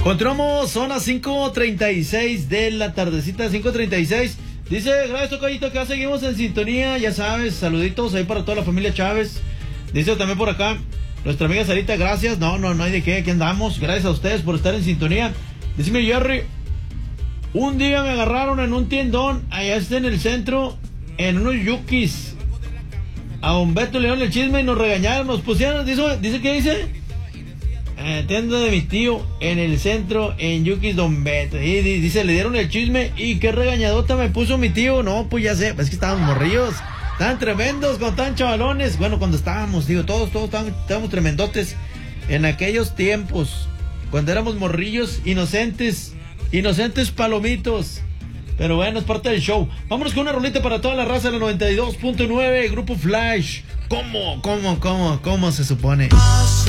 Continuamos, son las 5:36 de la tardecita, 5:36. Dice, gracias Tocayito, que ya seguimos en sintonía, ya sabes, saluditos ahí para toda la familia Chávez. Dice también por acá, nuestra amiga Sarita, gracias, no hay de qué, aquí andamos, gracias a ustedes por estar en sintonía. Dice mi Jerry, un día me agarraron en un tiendón, allá está en el centro, en unos yukis. A Don Beto le dieron el chisme y nos regañaron, nos pusieron, dice ¿qué dice? Tienda de mi tío en el centro en Yukis Don Beto. Y dice, le dieron el chisme y qué regañadota me puso mi tío. No, pues ya sé, es que estaban morrillos, estaban tremendos, cuando estaban chavalones. Bueno, cuando estábamos, todos estábamos tremendotes en aquellos tiempos, cuando éramos morrillos, inocentes palomitos. Pero bueno, es parte del show. Vámonos con una rolita para toda la raza de la 92.9, Grupo Flash. ¿Cómo se supone?